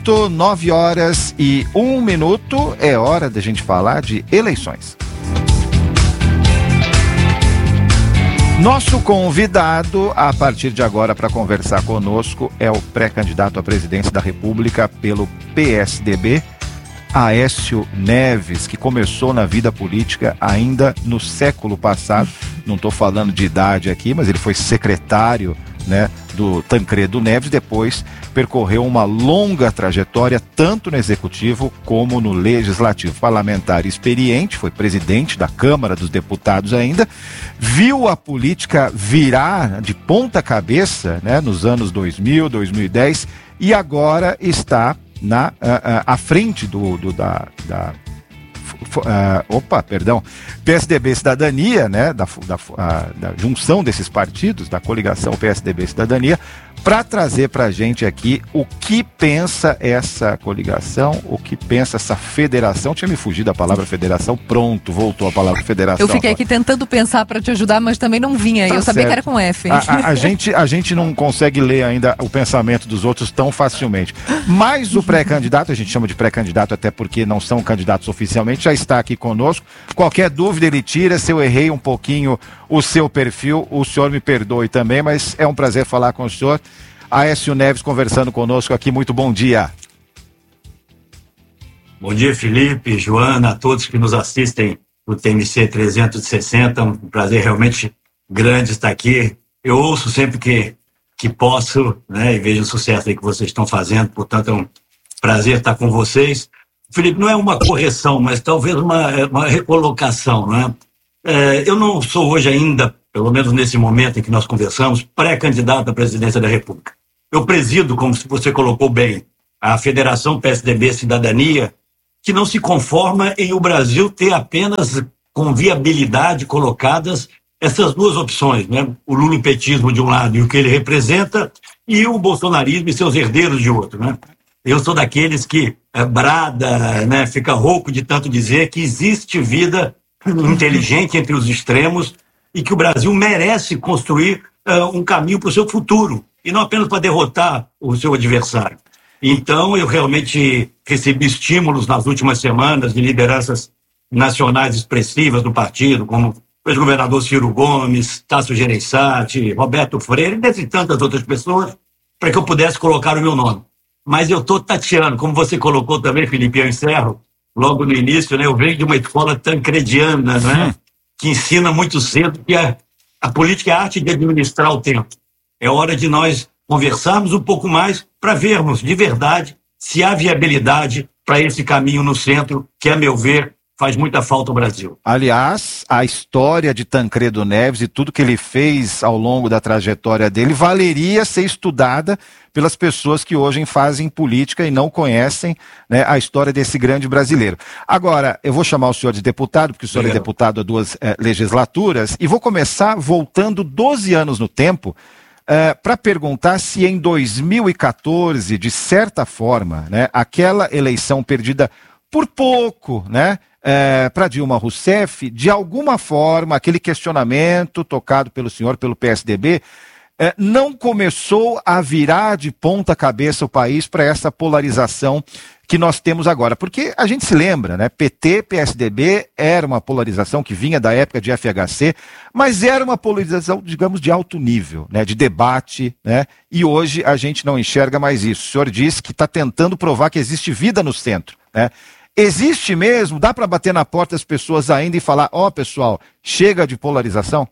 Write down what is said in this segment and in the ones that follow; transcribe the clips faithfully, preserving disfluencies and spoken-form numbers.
Nove horas e um minuto, é hora da gente falar de eleições. Nosso convidado, a partir de agora, para conversar conosco, é o pré-candidato à presidência da República pelo P S D B, Aécio Neves, que começou na vida política ainda no século passado. Não estou falando de idade aqui, mas ele foi secretário, né, do Tancredo Neves, depois percorreu uma longa trajetória tanto no Executivo como no Legislativo. Parlamentar experiente, foi presidente da Câmara dos Deputados ainda, viu a política virar de ponta cabeça, né, nos anos dois mil, dois mil e dez, e agora está na, à, à frente do, do, da... da Uh, opa, perdão, P S D B Cidadania, né, da, da, uh, da junção desses partidos, da coligação P S D B Cidadania, para trazer para a gente aqui o que pensa essa coligação, o que pensa essa federação. Tinha me fugido a palavra federação, pronto, voltou a palavra federação. Eu fiquei aqui tentando pensar para te ajudar, mas também não vinha, tá, eu sabia certo. Que era com F. A, a, a, gente, a gente não consegue ler ainda o pensamento dos outros tão facilmente, mas o pré-candidato, a gente chama de pré-candidato até porque não são candidatos oficialmente, já está aqui conosco. Qualquer dúvida ele tira. Se eu errei um pouquinho o seu perfil, o senhor me perdoe também, mas é um prazer falar com o senhor. Aécio Neves conversando conosco aqui, muito bom dia. Bom dia, Felipe, Joana, a todos que nos assistem no T M C trezentos e sessenta, um prazer realmente grande estar aqui. Eu ouço sempre que, que posso, né, e vejo o sucesso aí que vocês estão fazendo, portanto é um prazer estar com vocês. Felipe, não é uma correção, mas talvez uma, uma recolocação, né? É, eu não sou hoje ainda, pelo menos nesse momento em que nós conversamos, pré-candidato à presidência da República. Eu presido, como você colocou bem, a Federação P S D B Cidadania, que não se conforma em o Brasil ter apenas com viabilidade colocadas essas duas opções, né? O lulopetismo de um lado e o que ele representa, e o bolsonarismo e seus herdeiros de outro, né? Eu sou daqueles que é, brada, né, fica rouco de tanto dizer que existe vida inteligente entre os extremos e que o Brasil merece construir uh, um caminho para o seu futuro, e não apenas para derrotar o seu adversário. Então, eu realmente recebi estímulos nas últimas semanas de lideranças nacionais expressivas do partido, como o ex-governador Ciro Gomes, Tasso Gereissati, Roberto Freire, dentre tantas outras pessoas, para que eu pudesse colocar o meu nome. Mas eu estou tateando, como você colocou também, Felipe, eu encerro logo no início, né? Eu venho de uma escola tancrediana, né? Que ensina muito cedo que a, a política é a arte de administrar o tempo. É hora de nós conversarmos um pouco mais para vermos de verdade se há viabilidade para esse caminho no centro, que, a meu ver, faz muita falta ao Brasil. Aliás, a história de Tancredo Neves e tudo que ele fez ao longo da trajetória dele valeria ser estudada pelas pessoas que hoje fazem política e não conhecem, né, a história desse grande brasileiro. Agora, eu vou chamar o senhor de deputado, porque o senhor é, é deputado há duas é, legislaturas, e vou começar voltando doze anos no tempo, é, para perguntar se em dois mil e quatorze, de certa forma, né, aquela eleição perdida por pouco, né, É, para Dilma Rousseff, de alguma forma, aquele questionamento tocado pelo senhor, pelo P S D B, é, não começou a virar de ponta cabeça o país para essa polarização que nós temos agora. Porque a gente se lembra, né? P T, P S D B era uma polarização que vinha da época de F H C, mas era uma polarização, digamos, de alto nível, né? De debate, né? E hoje a gente não enxerga mais isso. O senhor disse que está tentando provar que existe vida no centro, né? Existe mesmo? Dá para bater na porta das pessoas ainda e falar, ó, oh, pessoal, chega de polarização?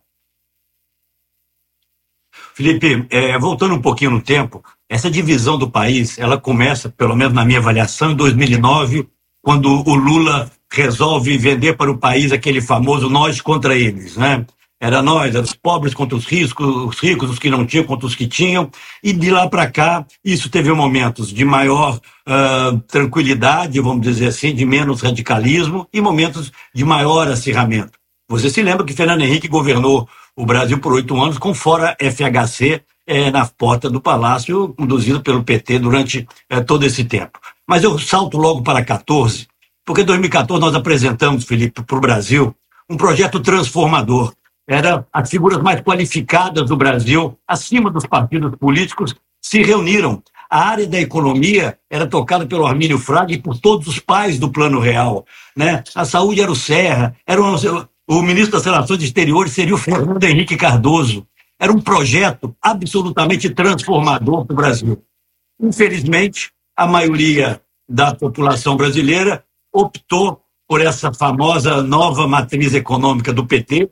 Felipe, é, voltando um pouquinho no tempo, essa divisão do país, ela começa, pelo menos na minha avaliação, em dois mil e nove, quando o Lula resolve vender para o país aquele famoso nós contra eles, né? Era nós, era os pobres contra os ricos, os ricos, os que não tinham contra os que tinham, e de lá para cá, isso teve momentos de maior uh, tranquilidade, vamos dizer assim, de menos radicalismo, e momentos de maior acirramento. Você se lembra que Fernando Henrique governou o Brasil por oito anos com fora F H C eh, na porta do Palácio, conduzido pelo P T durante eh, todo esse tempo. Mas eu salto logo para quatorze, porque em dois mil e quatorze nós apresentamos, Felipe, para o Brasil, um projeto transformador. Era as figuras mais qualificadas do Brasil, acima dos partidos políticos, se reuniram A área da economia era tocada pelo Armínio Fraga e por todos os pais do Plano Real, né? A saúde era o Serra, era um, o ministro das Relações Exteriores seria o Fernando Henrique Cardoso. Era um projeto absolutamente transformador para o Brasil. Infelizmente, a maioria da população brasileira optou por essa famosa nova matriz econômica do P T,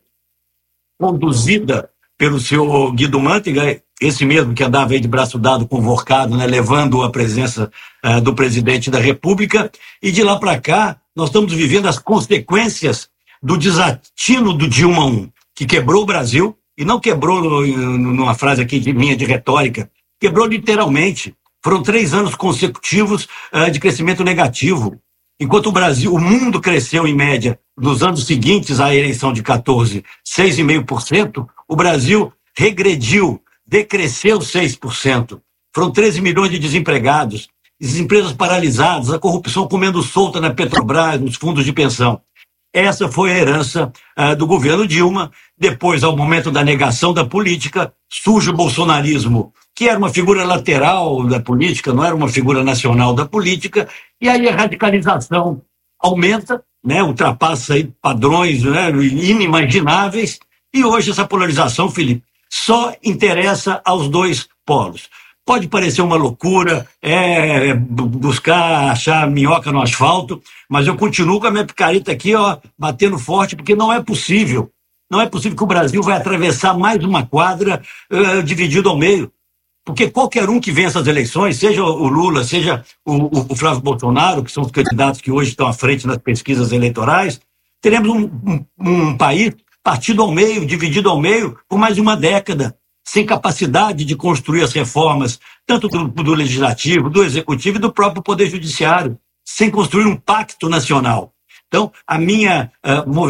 conduzida pelo senhor Guido Mantega, esse mesmo que andava aí de braço dado com o Vorcado, né, levando a presença uh, do presidente da República, e de lá para cá nós estamos vivendo as consequências do desatino do Dilma um, que quebrou o Brasil, e não quebrou numa frase aqui de minha de retórica, quebrou literalmente. Foram três anos consecutivos uh, de crescimento negativo. Enquanto o Brasil, o mundo cresceu em média nos anos seguintes à eleição de quatorze, seis vírgula cinco por cento, o Brasil regrediu, decresceu seis por cento. Foram treze milhões de desempregados, as empresas paralisadas, a corrupção comendo solta na Petrobras, nos fundos de pensão. Essa foi a herança uh, do governo Dilma. Depois, ao momento da negação da política, surge o bolsonarismo, que era uma figura lateral da política, não era uma figura nacional da política, e aí a radicalização aumenta, né, ultrapassa aí padrões, né, inimagináveis, e hoje essa polarização, Felipe, só interessa aos dois polos. Pode parecer uma loucura, é, buscar achar minhoca no asfalto, mas eu continuo com a minha picareta aqui, ó, batendo forte, porque não é possível. Não é possível que o Brasil vai atravessar mais uma quadra uh, dividido ao meio. Porque qualquer um que vença as eleições, seja o Lula, seja o, o, o Flávio Bolsonaro, que são os candidatos que hoje estão à frente nas pesquisas eleitorais, teremos um, um, um país partido ao meio, dividido ao meio, por mais de uma década, sem capacidade de construir as reformas, tanto do, do legislativo, do executivo e do próprio poder judiciário, sem construir um pacto nacional. Então, a minha uh,